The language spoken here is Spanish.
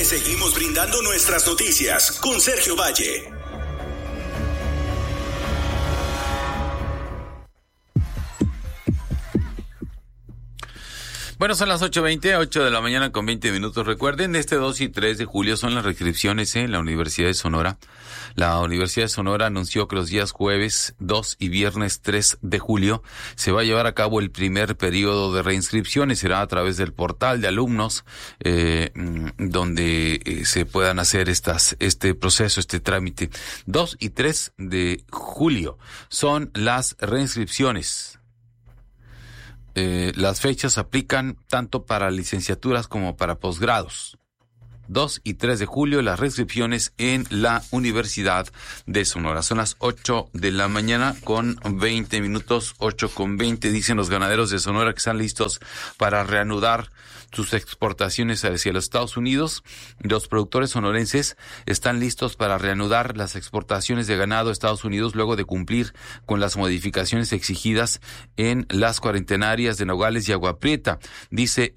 Te seguimos brindando nuestras noticias con Sergio Valle. Bueno, son las 8 de la mañana con 20 minutos. Recuerden, este 2 y 3 de julio son las reinscripciones en la Universidad de Sonora. La Universidad de Sonora anunció que los días jueves 2 y viernes 3 de julio se va a llevar a cabo el primer periodo de reinscripciones. Será a través del portal de alumnos, donde se puedan hacer este proceso, este trámite. 2 y 3 de julio son las reinscripciones. Las fechas aplican tanto para licenciaturas como para posgrados. 2 y 3 de julio, las reinscripciones en la Universidad de Sonora. Son las 8 de la mañana con 20 minutos, 8:20. Dicen los ganaderos de Sonora que están listos para reanudar sus exportaciones hacia los Estados Unidos. Los productores sonorenses están listos para reanudar las exportaciones de ganado a Estados Unidos luego de cumplir con las modificaciones exigidas en las cuarentenarias de Nogales y Agua Prieta, dice